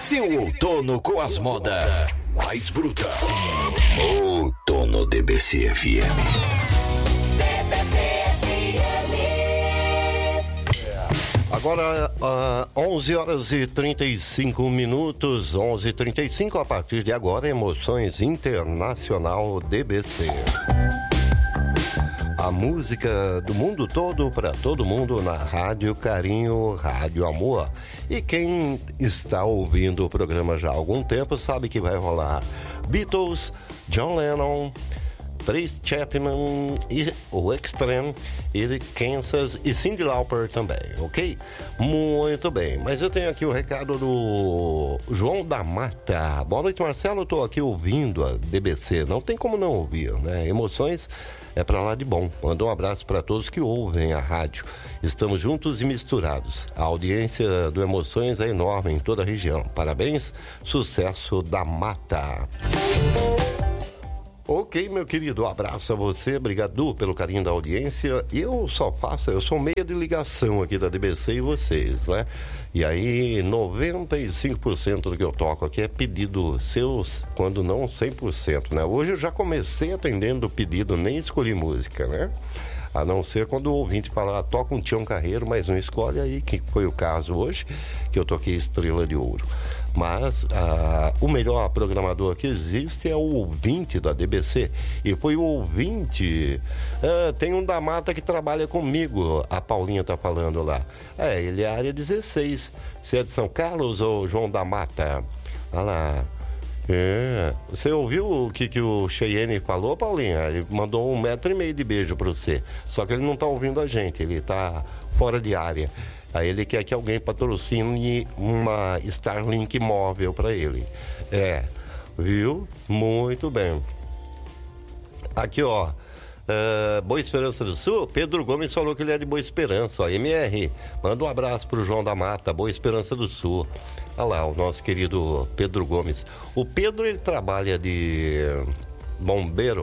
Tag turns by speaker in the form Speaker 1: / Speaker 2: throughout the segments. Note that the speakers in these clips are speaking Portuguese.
Speaker 1: Seu outono com as modas mais brutas. Outono DBC FM.
Speaker 2: Agora, 11 horas e 35 minutos, 11h35, a partir de agora, Emoções Internacional DBC. A música do mundo todo para todo mundo na Rádio Carinho, Rádio Amor. E quem está ouvindo o programa já há algum tempo sabe que vai rolar Beatles, John Lennon, Tracy Chapman e o Extreme e Kansas e Cyndi Lauper também, ok? Muito bem, mas eu tenho aqui o recado do João da Mata. Boa noite, Marcelo, eu tô aqui ouvindo a DBC, não tem como não ouvir, né? Emoções é pra lá de bom. Manda um abraço para todos que ouvem a rádio. Estamos juntos e misturados. A audiência do Emoções é enorme em toda a região. Parabéns, sucesso da Mata. Ok, meu querido, um abraço a você, obrigado pelo carinho da audiência. Eu sou meia de ligação aqui da DBC e vocês, né? E aí, 95% do que eu toco aqui é pedido seus, quando não 100%, né? Hoje eu já comecei atendendo o pedido, nem escolhi música, né? A não ser quando o ouvinte fala, toca um Tião Carreiro, mas não escolhe, aí que foi o caso hoje, que eu toquei Estrela de Ouro. Mas o melhor programador que existe é o ouvinte da DBC. E foi o ouvinte. Tem um da Mata que trabalha comigo, a Paulinha tá falando lá. Ele é área 16. Você é de São Carlos ou João da Mata? Olha lá. Você ouviu o que o Cheyenne falou, Paulinha? Ele mandou 1,5 metro de beijo pra você. Só que ele não tá ouvindo a gente, ele tá fora de área. Aí ele quer que alguém patrocine uma Starlink móvel para ele. Viu? Muito bem. Aqui, ó. Boa Esperança do Sul. Pedro Gomes falou que ele é de Boa Esperança. Ó, MR, manda um abraço pro João da Mata, Boa Esperança do Sul. Olha lá, o nosso querido Pedro Gomes. O Pedro, ele trabalha de bombeiro.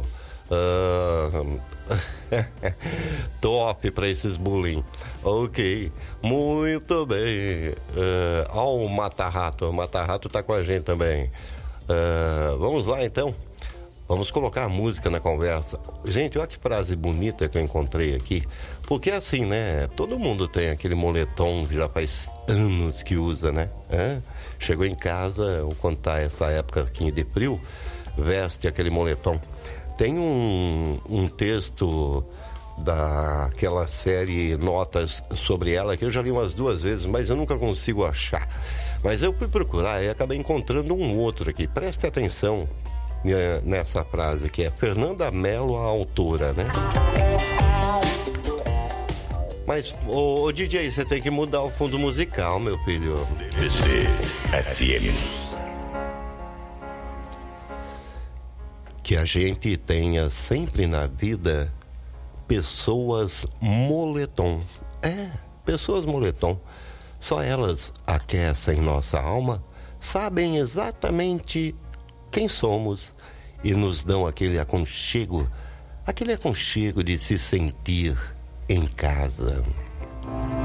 Speaker 2: Top para esses bullying. Ok, muito bem. Ó, o Mata-Rato. O Mata-Rato tá com a gente também. Vamos lá então. Vamos colocar a música na conversa. Gente, olha que frase bonita que eu encontrei aqui. Porque assim, né? Todo mundo tem aquele moletom que já faz anos que usa, né? Chegou em casa, quando tá essa época aqui de frio, veste aquele moletom. Tem um texto daquela série Notas sobre ela, que eu já li umas 2 vezes, mas eu nunca consigo achar. Mas eu fui procurar e acabei encontrando um outro aqui. Preste atenção nessa frase, que é Fernanda Mello, a autora, né? Mas, ô DJ, você tem que mudar o fundo musical, meu filho.
Speaker 1: DBC FM.
Speaker 2: Que a gente tenha sempre na vida pessoas moletom. Pessoas moletom. Só elas aquecem nossa alma, sabem exatamente quem somos e nos dão aquele aconchego de se sentir em casa.